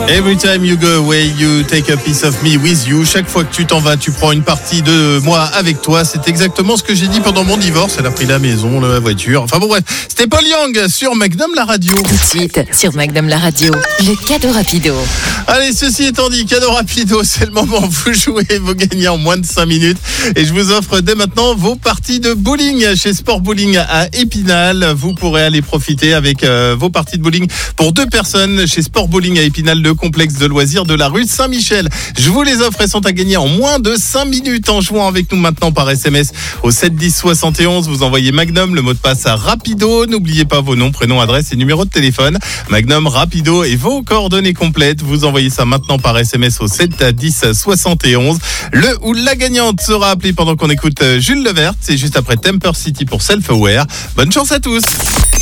Every time you go away, you take a piece of me with you. Chaque fois que tu t'en vas, tu prends une partie de moi avec toi. C'est exactement ce que j'ai dit pendant mon divorce. Elle a pris la maison, la voiture. Enfin bon bref, c'était Paul Young sur Magnum la radio. Tout de suite sur Magnum la radio, le cadeau rapido. Allez, ceci étant dit, cadeau rapido, c'est le moment. Vous jouez, vous gagnez en moins de 5 minutes. Et je vous offre dès maintenant vos parties de bowling chez Sport Bowling à Épinal. Vous pourrez aller profiter avec vos parties de bowling pour 2 personnes chez Sport Bowling à Épinal, le complexe de loisirs de la rue Saint-Michel. Je vous les offre, elles sont à gagner en moins de 5 minutes en jouant avec nous maintenant par SMS au 7 10 71. Vous envoyez Magnum, le mot de passe à Rapido. N'oubliez pas vos noms, prénoms, adresse et numéro de téléphone. Magnum, Rapido et vos coordonnées complètes. Vous envoyez ça maintenant par SMS au 7 10 71. Le ou la gagnante sera appelée pendant qu'on écoute Jules Levert. C'est juste après Temper City pour Self Aware. Bonne chance à tous.